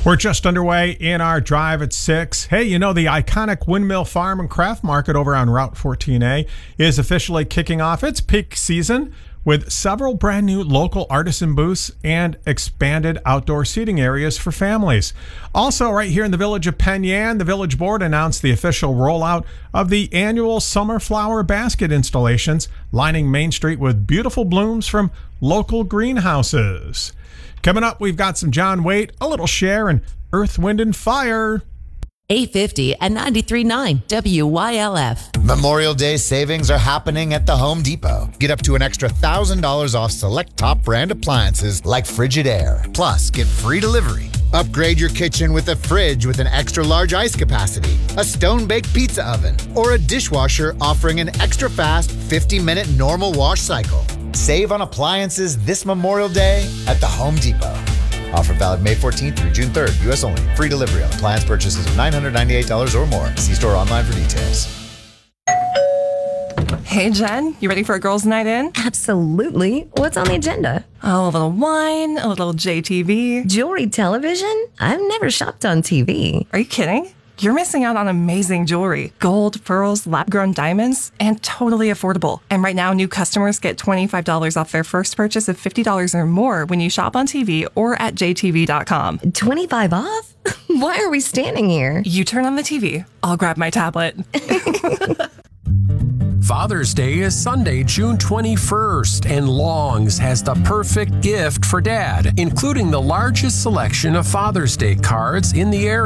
We're just underway in our drive at 6. Hey, you know, the iconic Windmill Farm and Craft Market over on Route 14A is officially kicking off its peak season with several brand new local artisan booths and expanded outdoor seating areas for families. Also, right here in the village of Penn Yan, the village board announced the official rollout of the annual summer flower basket installations, lining Main Street with beautiful blooms from local greenhouses. Coming up, we've got some John Waite, a little Cher, and Earth, Wind, and Fire. 850 and 93.9 WYLF. Memorial Day savings are happening at the Home Depot. Get up to an extra $1,000 off select top brand appliances like Frigidaire. Plus, get free delivery. Upgrade your kitchen with a fridge with an extra large ice capacity, a stone-baked pizza oven, or a dishwasher offering an extra fast 50-minute normal wash cycle. Save on appliances this Memorial Day at the Home Depot. Offer valid May 14th through June 3rd. U.S. only. Free delivery on appliance purchases of $998 or more. See store online for details. Hey, Jen, you ready for a girls' night in? Absolutely. What's on the agenda? Oh, a little wine, a little JTV. Jewelry television? I've never shopped on TV. Are you kidding? You're missing out on amazing jewelry. Gold, pearls, lab-grown diamonds, and totally affordable. And right now, new customers get $25 off their first purchase of $50 or more when you shop on TV or at jtv.com. 25 off? Why are we standing here? You turn on the TV. I'll grab my tablet. Father's Day is Sunday, June 21st, and Long's has the perfect gift for Dad, including the largest selection of Father's Day cards in the area.